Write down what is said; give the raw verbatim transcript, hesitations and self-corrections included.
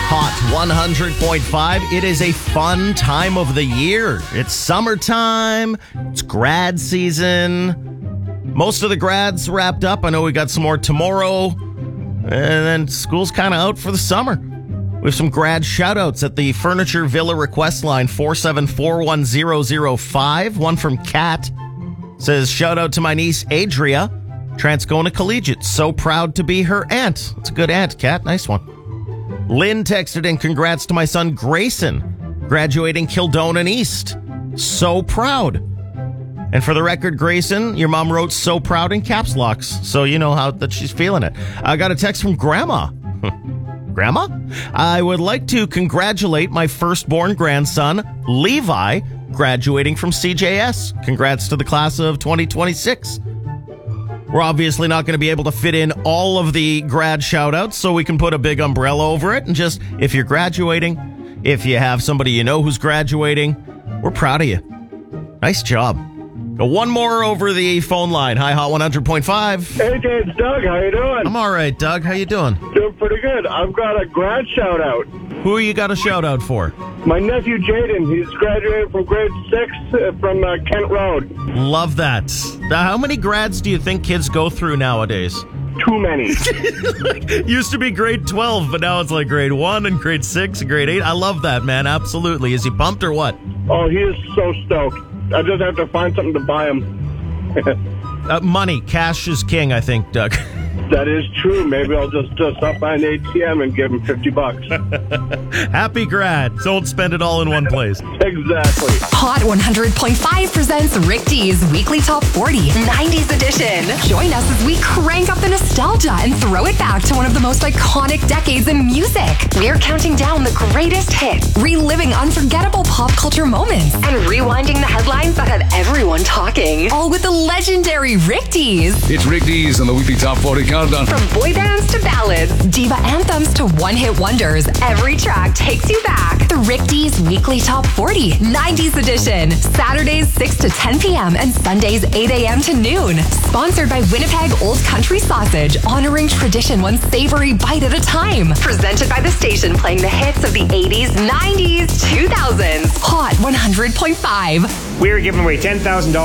Hot one hundred point five. It is a fun time of the year. It's summertime. It's grad season. Most of the grads wrapped up. I know we got some more tomorrow. And then school's kind of out for the summer. We have some grad shout-outs at the Furniture Villa request line four seven four one zero zero five. One from Kat says, shout out to my niece Adria, Transcona Collegiate. So proud to be her aunt. It's a good aunt, Kat. Nice one. Lynn texted in, congrats to my son Grayson, graduating Kildonan East. So proud. And for the record, Grayson, your mom wrote so proud in caps locks, so you know how that she's feeling it. I got a text from Grandma. Grandma? I would like to congratulate my firstborn grandson, Levi, graduating from C J S. Congrats to the class of twenty twenty-six. We're obviously not going to be able to fit in all of the grad shout-outs, so we can put a big umbrella over it. And just, if you're graduating, if you have somebody you know who's graduating, we're proud of you. Nice job. One more over the phone line. Hi, Hot one hundred point five. Hey, it's Doug. How you doing? I'm all right, Doug. How you doing? Doing pretty good. I've got a grad shout-out. Who you got a shout-out for? My nephew, Jaden. He's graduating from grade six uh, from uh, Kent Road. Love that. Now, how many grads do you think kids go through nowadays? Too many. Like, used to be grade twelve, but now it's like grade one and grade six and grade eight. I love that, man. Absolutely. Is he pumped or what? Oh, he is so stoked. I just have to find something to buy him. uh, money. Cash is king, I think, Doug. That is true. Maybe I'll just uh, stop by an A T M and give him fifty bucks. Happy grad. Don't spend it all in one place. Exactly. Hot one hundred point five presents Rick D's Weekly Top forty nineties Edition. Join us as we crank up the nostalgia and throw it back to one of the most iconic decades in music. We're counting down the greatest hits, reliving unforgettable pop culture moments, and rewinding the headlines that had everyone talking. All with the legendary Rick D's. It's Rick D's on the Weekly Top forty Countdown. From boy bands to ballads, diva anthems to one-hit wonders, every track takes you back. The Rick D's Weekly Top forty nineties Edition. Saturdays six to ten p.m. and Sundays eight a.m. to noon. Sponsored by Winnipeg Old Country Sausage, honoring tradition one savory bite at a time. Presented by the station playing the hits of the eighties, nineties, two thousands. Hot one hundred point five. We're giving away ten thousand dollars